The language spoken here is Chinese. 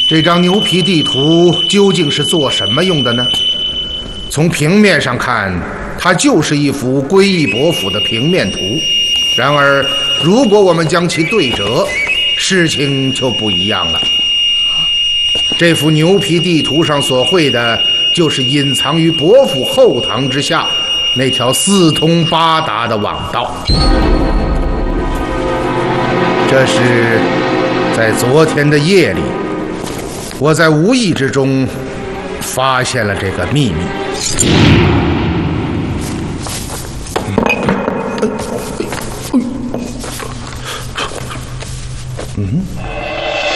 这张牛皮地图究竟是做什么用的呢？从平面上看，它就是一幅归义伯府的平面图。然而，如果我们将其对折，事情就不一样了。这幅牛皮地图上所绘的，就是隐藏于伯府后堂之下那条四通八达的网道。这是在昨天的夜里，我在无意之中发现了这个秘密。